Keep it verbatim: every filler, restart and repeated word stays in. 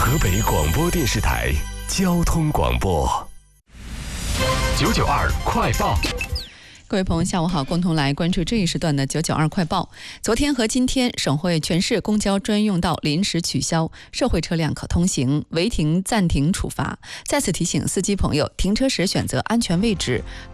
河北广播电视台交通广播九九二快报。 各位朋友，下午好，共同来关注这一时段的九九二快报。昨天和今天，省会全市公交专用道临时取消，社会车辆可通行，违停暂停处罚。再次提醒司机朋友，停车时选择安全位置，